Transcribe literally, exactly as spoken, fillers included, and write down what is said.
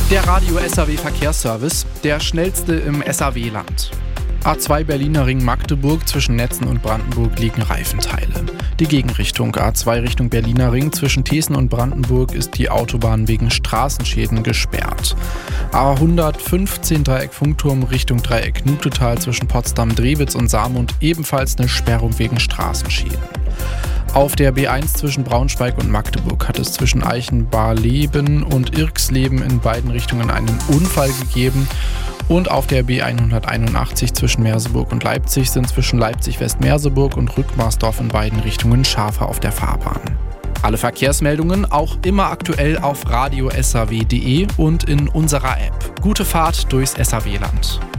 Der Radio S A W Verkehrsservice, der schnellste im S A W-Land. A zwei Berliner Ring Magdeburg, zwischen Netzen und Brandenburg liegen Reifenteile. Die Gegenrichtung A zwei Richtung Berliner Ring zwischen Thesen und Brandenburg ist die Autobahn wegen Straßenschäden gesperrt. A hundertfünfzehn Dreieck Funkturm Richtung Dreieck Nutetal zwischen Potsdam-Drewitz und Saarmund ebenfalls eine Sperrung wegen Straßenschäden. Auf der B eins zwischen Braunschweig und Magdeburg hat es zwischen Eichenbarleben und Irxleben in beiden Richtungen einen Unfall gegeben. Und auf der B hunderteinundachtzig zwischen Merseburg und Leipzig sind zwischen Leipzig-West-Merseburg und Rückmarsdorf in beiden Richtungen Schafe auf der Fahrbahn. Alle Verkehrsmeldungen auch immer aktuell auf radio s a w punkt d e und in unserer App. Gute Fahrt durchs S A W-Land.